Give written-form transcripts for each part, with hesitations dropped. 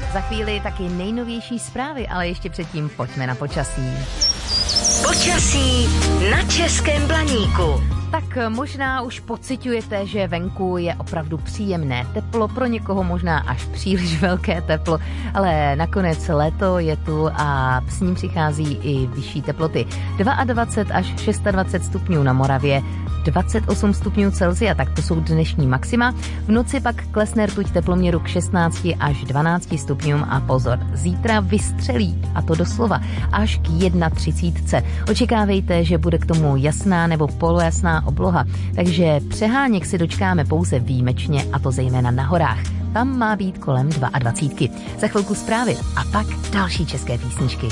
Za chvíli taky nejnovější zprávy, ale ještě předtím pojďme na počasí. Počasí na Českém Blaníku. Tak možná už pociťujete, že venku je opravdu příjemné teplo, pro někoho možná až příliš velké teplo, ale nakonec léto je tu a s ním přichází i vyšší teploty. 22 až 26 stupňů na Moravě, 28 stupňů Celsia, tak to jsou dnešní maxima. V noci pak klesne rtuť teploměru k 16 až 12 stupňům a pozor, zítra vystřelí, a to doslova, až k 31. Očekávejte, že bude k tomu jasná nebo polojasná obloha, takže přeháněk si dočkáme pouze výjimečně, a to zejména na horách. Tam má být kolem 22. Za chvilku zprávy a pak další české písničky.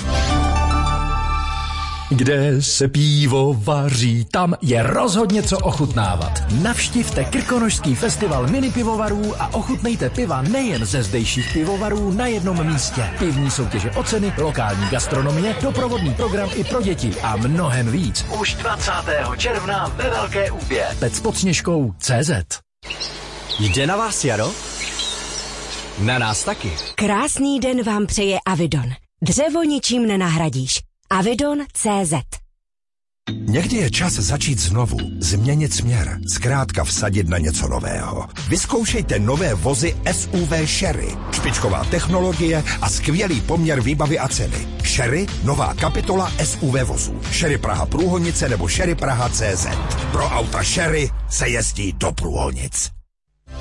Kde se pivo vaří, tam je rozhodně co ochutnávat. Navštivte Krkonošský festival minipivovarů a ochutnejte piva nejen ze zdejších pivovarů na jednom místě. Pivní soutěže o ceny, lokální gastronomie, doprovodný program i pro děti a mnohem víc. Už 20. června ve Velké Úbě. Pecpodsněžkou.cz. Jde na vás jaro? Na nás taky. Krásný den vám přeje Avidon. Dřevo ničím nenahradíš. Avidon.cz. Někdy je čas začít znovu, změnit směr, zkrátka vsadit na něco nového. Vyzkoušejte nové vozy SUV Sherry. Špičková technologie a skvělý poměr výbavy a ceny. Sherry, nová kapitola SUV vozů. Sherry Praha Průhonice nebo Sherry Praha CZ. Pro auta Sherry se jezdí do Průhonic.